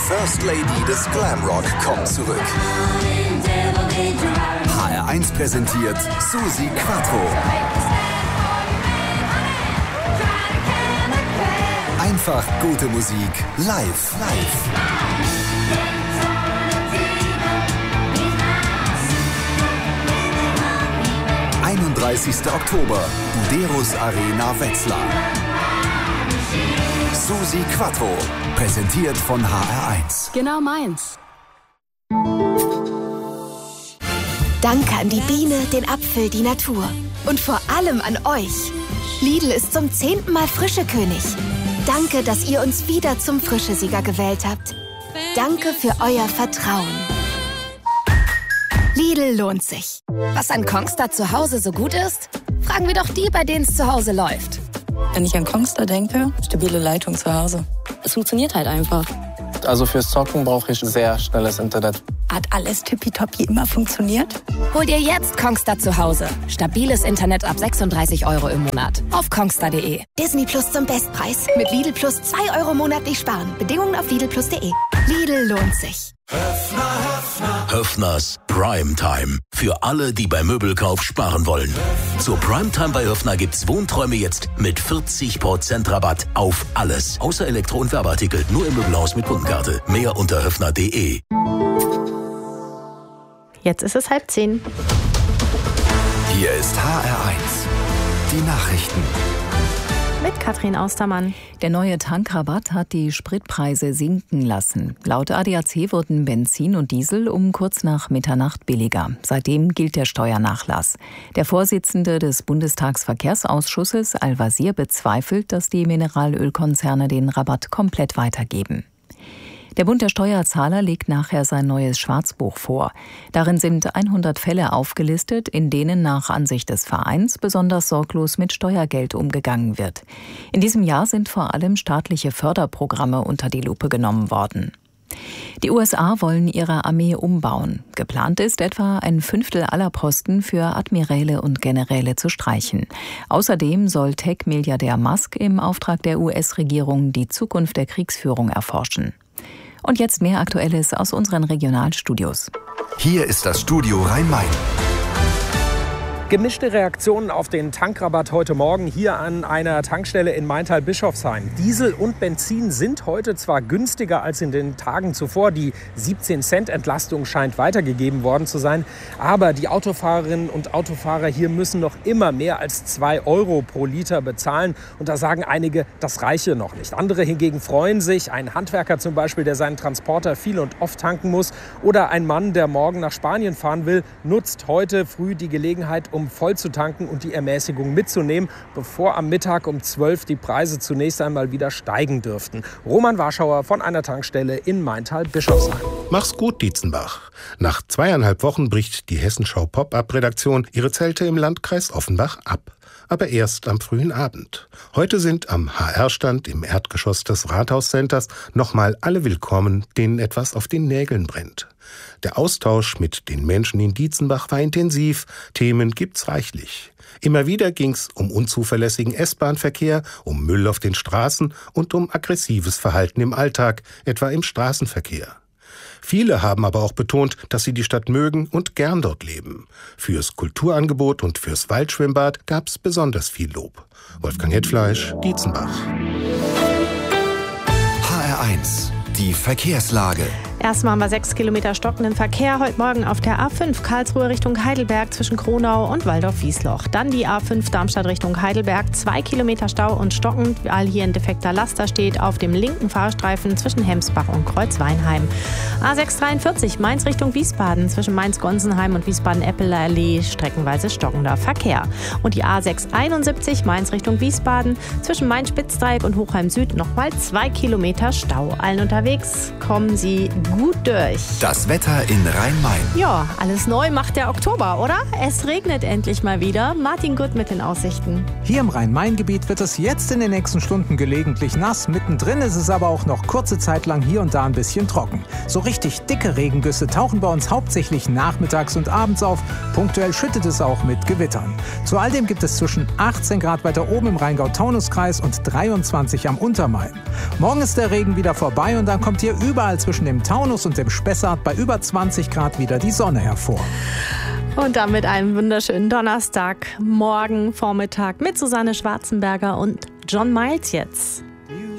First Lady des Glamrock kommt zurück. HR1 präsentiert Suzi Quatro. Einfach gute Musik live. 31. Oktober, Buderus Arena Wetzlar. Suzi Quatro, präsentiert von HR1. Genau meins. Danke an die Biene, den Apfel, die Natur. Und vor allem an euch. Lidl ist zum 10. Mal Frischekönig. Danke, dass ihr uns wieder zum Frischesieger gewählt habt. Danke für euer Vertrauen. Lidl lohnt sich. Was an Kongstar zu Hause so gut ist? Fragen wir doch die, bei denen es zu Hause läuft. Wenn ich an Kongstar denke, stabile Leitung zu Hause. Es funktioniert halt einfach. Also fürs Zocken brauche ich sehr schnelles Internet. Hat alles tippitoppi immer funktioniert? Hol dir jetzt Kongstar zu Hause. Stabiles Internet ab 36 € im Monat. Auf kongstar.de. Disney Plus zum Bestpreis. Mit Lidl Plus 2 € monatlich sparen. Bedingungen auf lidlplus.de. Lidl lohnt sich. Höffners Primetime. Für alle, die beim Möbelkauf sparen wollen. Zur Primetime bei Höffner gibt's Wohnträume jetzt mit 40% Rabatt auf alles. Außer Elektro- und Werbeartikel. Nur im Möbelhaus mit Kundenkarte. Mehr unter höffner.de. Jetzt ist es 9:30. Hier ist HR1. Die Nachrichten. Mit Katrin Austermann. Der neue Tankrabatt hat die Spritpreise sinken lassen. Laut ADAC wurden Benzin und Diesel um kurz nach Mitternacht billiger. Seitdem gilt der Steuernachlass. Der Vorsitzende des Bundestagsverkehrsausschusses, Al-Wazir, bezweifelt, dass die Mineralölkonzerne den Rabatt komplett weitergeben. Der Bund der Steuerzahler legt nachher sein neues Schwarzbuch vor. Darin sind 100 Fälle aufgelistet, in denen nach Ansicht des Vereins besonders sorglos mit Steuergeld umgegangen wird. In diesem Jahr sind vor allem staatliche Förderprogramme unter die Lupe genommen worden. Die USA wollen ihre Armee umbauen. Geplant ist etwa 1/5 aller Posten für Admiräle und Generäle zu streichen. Außerdem soll Tech-Milliardär Musk im Auftrag der US-Regierung die Zukunft der Kriegsführung erforschen. Und jetzt mehr Aktuelles aus unseren Regionalstudios. Hier ist das Studio Rhein-Main. Gemischte Reaktionen auf den Tankrabatt heute Morgen hier an einer Tankstelle in Maintal-Bischofsheim. Diesel und Benzin sind heute zwar günstiger als in den Tagen zuvor. Die 17-Cent-Entlastung scheint weitergegeben worden zu sein. Aber die Autofahrerinnen und Autofahrer hier müssen noch immer mehr als 2 € pro Liter bezahlen. Und da sagen einige, das reiche noch nicht. Andere hingegen freuen sich. Ein Handwerker zum Beispiel, der seinen Transporter viel und oft tanken muss. Oder ein Mann, der morgen nach Spanien fahren will, nutzt heute früh die Gelegenheit, um voll zu tanken und die Ermäßigung mitzunehmen, bevor am Mittag um 12 die Preise zunächst einmal wieder steigen dürften. Roman Warschauer von einer Tankstelle in Maintal-Bischofsheim. Mach's gut, Dietzenbach. Nach 2,5 Wochen bricht die Hessenschau Pop-Up-Redaktion ihre Zelte im Landkreis Offenbach ab. Aber erst am frühen Abend. Heute sind am HR-Stand im Erdgeschoss des Rathauscenters nochmal alle willkommen, denen etwas auf den Nägeln brennt. Der Austausch mit den Menschen in Dietzenbach war intensiv, Themen gibt's reichlich. Immer wieder ging's um unzuverlässigen S-Bahn-Verkehr, um Müll auf den Straßen und um aggressives Verhalten im Alltag, etwa im Straßenverkehr. Viele haben aber auch betont, dass sie die Stadt mögen und gern dort leben. Fürs Kulturangebot und fürs Waldschwimmbad gab's besonders viel Lob. Wolfgang Hetfleisch, Dietzenbach. HR1, die Verkehrslage. Erstmal haben wir 6 Kilometer stockenden Verkehr heute Morgen auf der A5 Karlsruhe Richtung Heidelberg zwischen Kronau und Waldorf-Wiesloch. Dann die A5 Darmstadt Richtung Heidelberg, 2 Kilometer Stau und stockend, weil hier ein defekter Laster steht auf dem linken Fahrstreifen zwischen Hemsbach und Kreuzweinheim. A643 Mainz Richtung Wiesbaden zwischen Mainz-Gonsenheim und Wiesbaden-Eppeler-Allee streckenweise stockender Verkehr. Und die A671 Mainz Richtung Wiesbaden zwischen Mainz-Spitzdreieck und Hochheim Süd nochmal 2 Kilometer Stau. Allen unterwegs kommen Sie gut durch. Das Wetter in Rhein-Main. Ja, alles neu macht der Oktober, oder? Es regnet endlich mal wieder. Martin Gutt mit den Aussichten. Hier im Rhein-Main-Gebiet wird es jetzt in den nächsten Stunden gelegentlich nass. Mittendrin ist es aber auch noch kurze Zeit lang hier und da ein bisschen trocken. So richtig dicke Regengüsse tauchen bei uns hauptsächlich nachmittags und abends auf. Punktuell schüttet es auch mit Gewittern. Zu all dem gibt es zwischen 18 Grad weiter oben im Rheingau-Taunus-Kreis und 23 am Untermain. Morgen ist der Regen wieder vorbei und dann kommt hier überall zwischen dem Taunus und dem Spessart bei über 20 Grad wieder die Sonne hervor. Und damit einen wunderschönen Donnerstag, morgen Vormittag mit Susanne Schwarzenberger und John Miles jetzt.